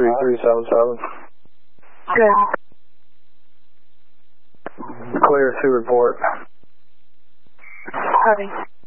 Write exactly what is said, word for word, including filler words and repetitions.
three three seven seven. Good. Clear to report. Copy.